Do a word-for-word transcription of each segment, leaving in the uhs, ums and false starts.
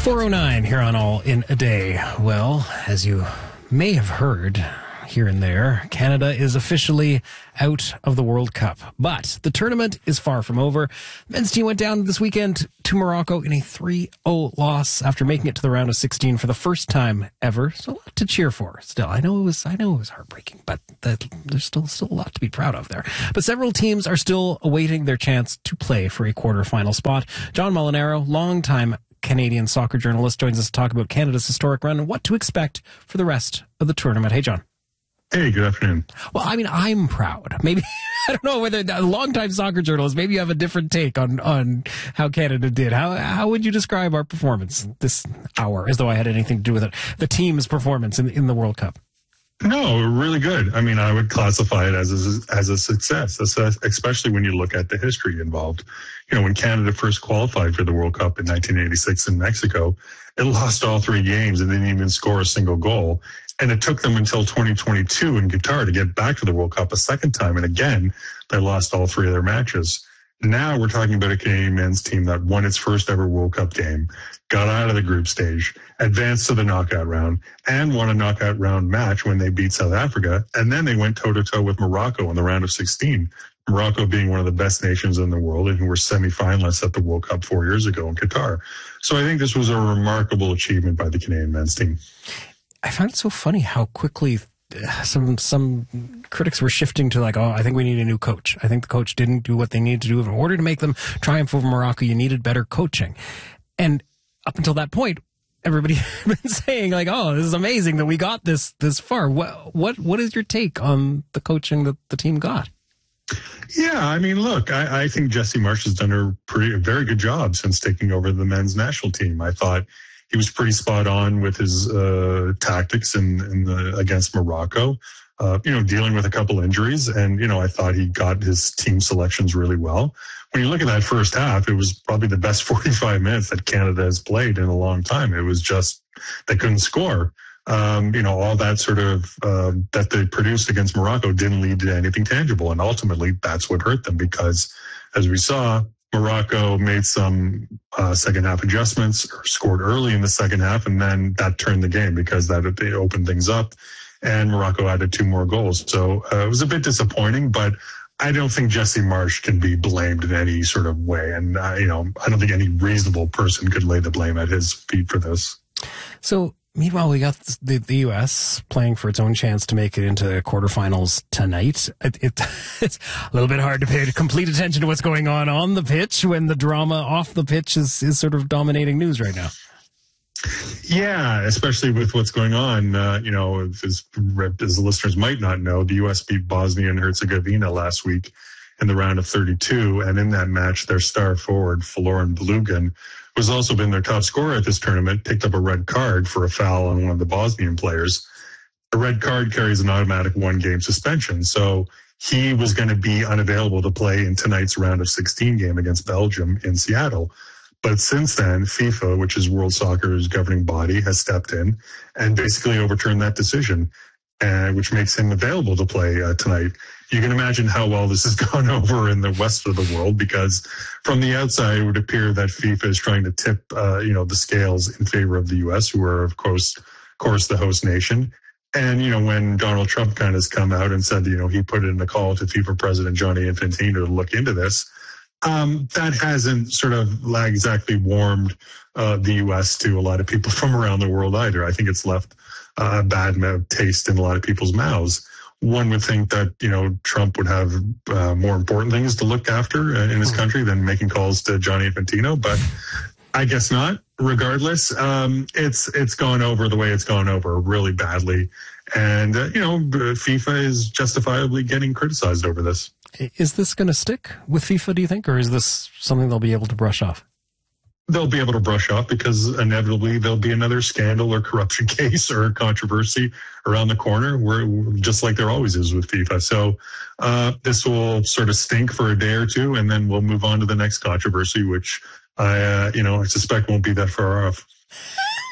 four oh nine here on All in a Day. Well, as you may have heard here and there, Canada is officially out of the World Cup. But the tournament is far from over. The men's team went down this weekend to Morocco in a three oh loss after making it to the round of sixteen for the first time ever. So a lot to cheer for. Still, I know it was I know it was heartbreaking, but that, there's still still a lot to be proud of there. But several teams are still awaiting their chance to play for a quarterfinal spot. John Molinaro, longtime Canadian soccer journalist, joins us to talk about Canada's historic run and what to expect for the rest of the tournament. Hey, John. Hey, good afternoon. Well, I mean, I'm proud. Maybe, I don't know whether a longtime soccer journalist, maybe you have a different take on, on how Canada did. How, how would you describe our performance this hour, as though I had anything to do with it? The team's performance in, in the World Cup. No, really good. I mean, I would classify it as a, as a success, especially when you look at the history involved. You know, when Canada first qualified for the World Cup in nineteen eighty-six in Mexico, it lost all three games and didn't even score a single goal. And it took them until twenty twenty-two in Qatar to get back to the World Cup a second time. And again, they lost all three of their matches. Now we're talking about a Canadian men's team that won its first ever World Cup game, got out of the group stage, advanced to the knockout round, and won a knockout round match when they beat South Africa. And then they went toe-to-toe with Morocco in the round of sixteen. Morocco being one of the best nations in the world and who were semi-finalists at the World Cup four years ago in Qatar. So I think this was a remarkable achievement by the Canadian men's team. I found it so funny how quickly some some critics were shifting to like, oh, I think we need a new coach. I think the coach didn't do what they needed to do. In order to make them triumph over Morocco, you needed better coaching. And up until that point, everybody had been saying like, oh, this is amazing that we got this this far. What what what is your take on the coaching that the team got? Yeah, I mean, look, I, I think Jesse Marsch has done a pretty a very good job since taking over the men's national team. I thought he was pretty spot on with his uh, tactics in, in the against Morocco, uh, you know, dealing with a couple injuries. And, you know, I thought he got his team selections really well. When you look at that first half, it was probably the best forty-five minutes that Canada has played in a long time. It was just they couldn't score. Um, you know, all that sort of uh, that they produced against Morocco didn't lead to anything tangible. And ultimately, that's what hurt them because, as we saw, Morocco made some uh, second half adjustments, or scored early in the second half, and then that turned the game because that they opened things up, and Morocco added two more goals. So uh, it was a bit disappointing, but I don't think Jesse Marsch can be blamed in any sort of way. And, uh, you know, I don't think any reasonable person could lay the blame at his feet for this. So, meanwhile, we got the, the U S playing for its own chance to make it into quarterfinals tonight. It, it, it's a little bit hard to pay complete attention to what's going on on the pitch when the drama off the pitch is, is sort of dominating news right now. Yeah, especially with what's going on. Uh, you know, as, as the listeners might not know, the U S beat Bosnia and Herzegovina last week in the round of thirty-two. And in that match, their star forward, Florin Blugan, who's also been their top scorer at this tournament, picked up a red card for a foul on one of the Bosnian players. A red card carries an automatic one-game suspension. So he was going to be unavailable to play in tonight's round of sixteen game against Belgium in Seattle. But since then, FIFA, which is World Soccer's governing body, has stepped in and basically overturned that decision, uh, which makes him available to play uh, tonight. You can imagine how well this has gone over in the west of the world, because from the outside, it would appear that FIFA is trying to tip, uh, you know, the scales in favor of the U S, who are, of course, of course, the host nation. And, you know, when Donald Trump kind of has come out and said, you know, he put in a call to FIFA President Gianni Infantino to look into this, um, that hasn't sort of like exactly warmed uh, the U S to a lot of people from around the world either. I think it's left uh, a bad taste in a lot of people's mouths. One would think that, you know, Trump would have uh, more important things to look after in his country than making calls to Gianni Infantino, but I guess not. Regardless, um, it's it's gone over the way it's gone over really badly. And, uh, you know, FIFA is justifiably getting criticized over this. Is this going to stick with FIFA, do you think, or is this something they'll be able to brush off? They'll be able to brush off because inevitably there'll be another scandal or corruption case or controversy around the corner, where just like there always is with FIFA. So uh, this will sort of stink for a day or two, and then we'll move on to the next controversy, which I, uh, you know, I suspect won't be that far off.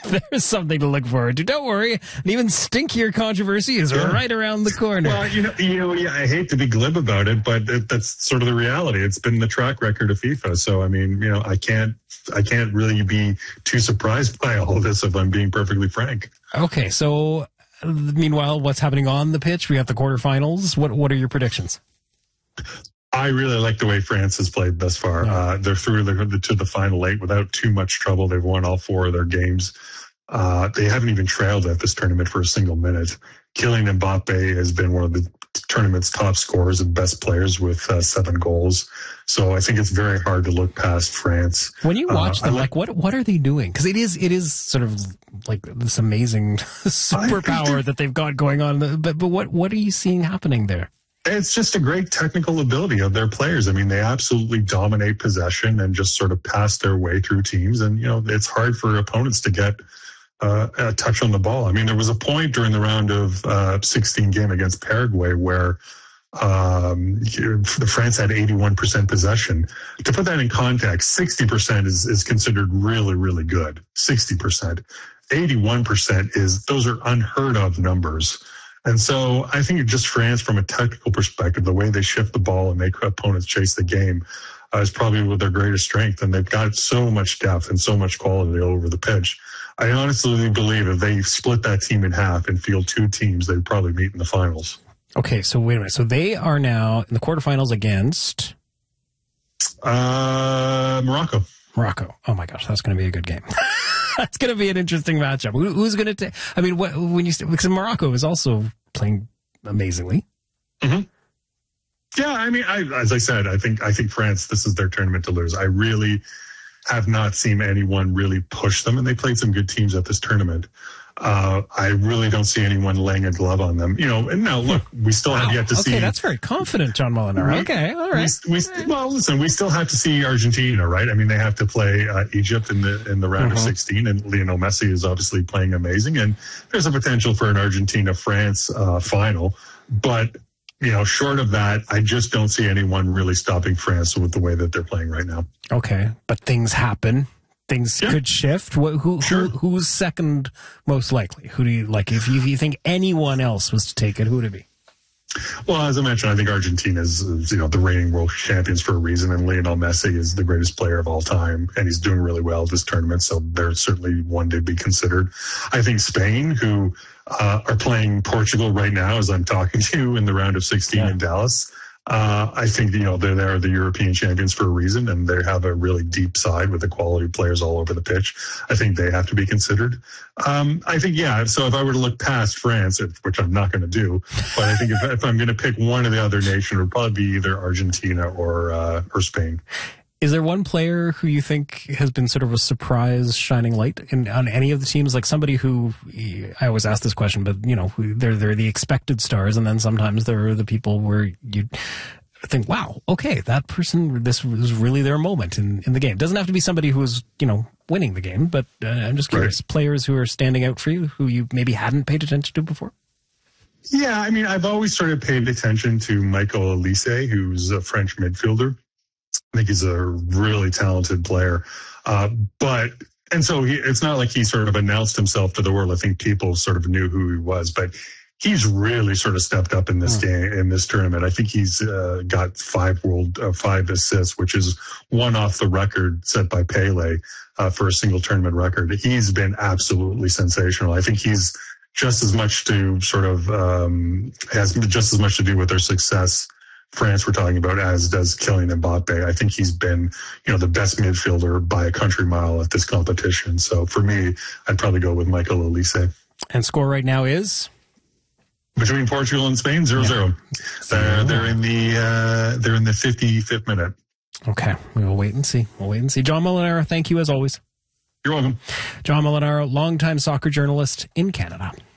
There's something to look forward to. Don't worry. An even stinkier controversy is yeah. right around the corner. Well, you know, you know, yeah, I hate to be glib about it, but it, that's sort of the reality. It's been the track record of FIFA. So, I mean, you know, I can't, I can't really be too surprised by all of this if I'm being perfectly frank. Okay. So, meanwhile, what's happening on the pitch? We have the quarterfinals. What, what are your predictions? I really like the way France has played thus far. Yeah. Uh, they're through the, to the final eight without too much trouble. They've won all four of their games. Uh, they haven't even trailed at this tournament for a single minute. Kylian Mbappe has been one of the tournament's top scorers and best players with uh, seven goals. So I think it's very hard to look past France. When you watch uh, them, like, like what what are they doing? Because it is it is sort of like this amazing superpower that they've got going on. But but what what are you seeing happening there? It's just a great technical ability of their players. I mean, they absolutely dominate possession and just sort of pass their way through teams. And, you know, it's hard for opponents to get uh, a touch on the ball. I mean, there was a point during the round of uh, sixteen game against Paraguay where um, the France had eighty-one percent possession. To put that in context, sixty percent is, is considered really, really good. sixty percent. eighty-one percent is, those are unheard of numbers. And so I think just France, from a technical perspective, the way they shift the ball and make opponents chase the game uh, is probably with their greatest strength. And they've got so much depth and so much quality all over the pitch. I honestly believe if they split that team in half and field two teams, they'd probably meet in the finals. Okay, so wait a minute. So they are now in the quarterfinals against? Uh, Morocco. Morocco. Oh, my gosh. That's going to be a good game. That's going to be an interesting matchup. Who, who's going to take? I mean, what, when you because Morocco is also playing amazingly. Mm-hmm. Yeah, I mean, I, as I said, I think I think France. This is their tournament to lose. I really have not seen anyone really push them, and they played some good teams at this tournament. Uh, I really don't see anyone laying a glove on them. You know, and now look, we still wow. have yet to okay, see. Okay, that's very confident, John Molinaro. Okay, all right. We, we, well, listen, we still have to see Argentina, right? I mean, they have to play uh, Egypt in the in the round uh-huh. of sixteen, and Lionel Messi is obviously playing amazing, and there's a potential for an Argentina-France uh, final. But you know, short of that, I just don't see anyone really stopping France with the way that they're playing right now. Okay, but things happen. Things yeah. could shift. Who, who, sure. who who's second most likely? Who do you like? If you, if you think anyone else was to take it, who would it be? Well, as I mentioned, I think Argentina is, is, you know, the reigning world champions for a reason, and Lionel Messi is the greatest player of all time, and he's doing really well at this tournament, so they're certainly one to be considered. I think Spain, who uh, are playing Portugal right now as I'm talking to you in the round of sixteen yeah. in Dallas, Uh, I think, you know, they're, they're the European champions for a reason, and they have a really deep side with the quality players all over the pitch. I think they have to be considered. Um, I think, yeah, so if I were to look past France, which I'm not going to do, but I think if, if I'm going to pick one of the other nation, it would probably be either Argentina or, uh, or Spain. Is there one player who you think has been sort of a surprise shining light in, on any of the teams? Like somebody who, I always ask this question, but you know, they're, they're the expected stars. And then sometimes there are the people where you think, wow, okay, that person, this was really their moment in, in the game. Doesn't have to be somebody who was, you know, winning the game, but uh, I'm just curious, right. Players who are standing out for you, who you maybe hadn't paid attention to before? Yeah, I mean, I've always sort of paid attention to Michael Olise, who's a French midfielder. I think he's a really talented player. Uh, but, and so he, it's not like he sort of announced himself to the world. I think people sort of knew who he was, but he's really sort of stepped up in this mm. game, in this tournament. I think he's uh, got five world, uh, five assists, which is one off the record set by Pele uh, for a single tournament record. He's been absolutely sensational. I think he's just as much to sort of, um, has just as much to do with their success France we're talking about, as does Kylian Mbappe. I think he's been, you know, the best midfielder by a country mile at this competition. So for me, I'd probably go with Michael Olise. And score right now is? Between Portugal and Spain, zero, yeah. zero. They're, they're in the, uh, they're in the fifty-fifth minute. Okay. We will wait and see. We'll wait and see. John Molinaro, thank you as always. You're welcome. John Molinaro, longtime soccer journalist in Canada.